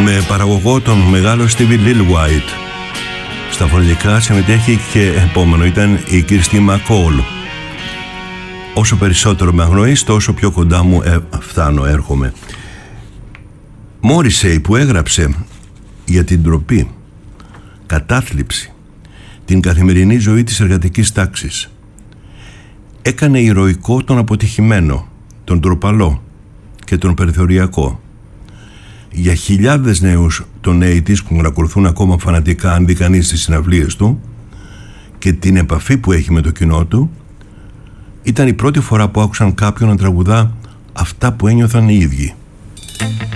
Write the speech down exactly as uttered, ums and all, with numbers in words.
με παραγωγό τον μεγάλο Stevie Lillywhite. Στα φωνητικά συμμετέχει και επόμενο ήταν η Kirsty MacColl. Όσο περισσότερο με αγνοείς, τόσο πιο κοντά μου ε, φτάνω, έρχομαι. Morrissey, που έγραψε για την ντροπή, κατάθλιψη, την καθημερινή ζωή της εργατικής τάξης, έκανε ηρωικό τον αποτυχημένο, τον ντροπαλό και τον περιθωριακό. Για χιλιάδες νέους των ογδόντα που ακολουθούν ακόμα φανατικά, αν δει κανείς τις συναυλίες του και την επαφή που έχει με το κοινό του, ήταν η πρώτη φορά που άκουσαν κάποιον να τραγουδά αυτά που ένιωθαν οι ίδιοι.